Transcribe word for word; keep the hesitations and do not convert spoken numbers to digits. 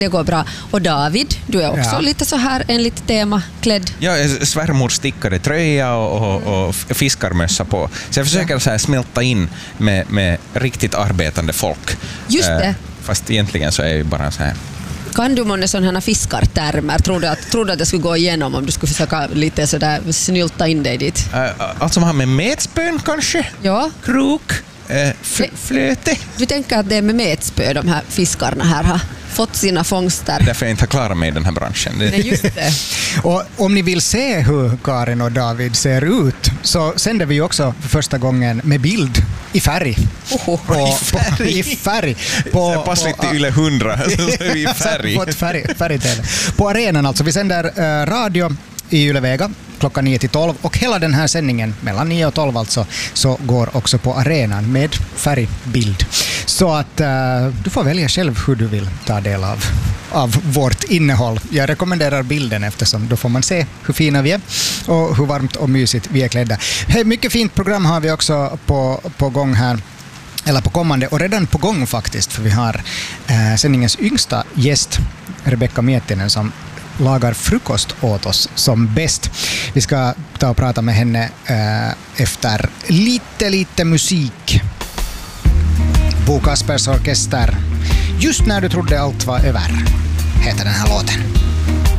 Det går bra. Och David, du är också Ja. lite så här enligt tema klädd. Ja, svärmors stickade tröja och, och, och fiskarmössa på. Så jag försöker så här smälta in med, med riktigt arbetande folk. Just det. Eh, fast egentligen så är jag bara så här. Kan du månne sådana här fiskartermer? Tror du, att, tror du att det skulle gå igenom om du skulle försöka lite sådär snylta in dig dit? Eh, allt som har med metspön kanske? Ja. Krok? Eh, f- flöte? Du tänker att det är med metspö de här fiskarna här har fått sina fångster? Därför jag inte har klarat mig i den här branschen. Det... Nej, just det. Och om ni vill se hur Karin och David ser ut så sänder vi också för första gången med bild i färg. Oho. På, I färg? På, i färg. På, Passligt till Yle hundra, så är vi i färg. På, färg, färg på arenan alltså. Vi sänder uh, radio i Yle Vega klockan nio till tolv och hela den här sändningen mellan nio och tolv alltså så går också på arenan med färgbild. Så att uh, du får välja själv hur du vill ta del av, av vårt innehåll. Jag rekommenderar bilden eftersom då får man se hur fina vi är och hur varmt och mysigt vi är klädda. Hey, mycket fint program har vi också på, på gång här. Eller på kommande, och redan på gång faktiskt, för vi har eh, sändningens yngsta gäst, Rebecca Miettinen, som lagar frukost åt oss som bäst. Vi ska ta och prata med henne eh, efter lite, lite musik. Bo Kaspers Orkester. Just när du trodde allt var över, heter den här låten.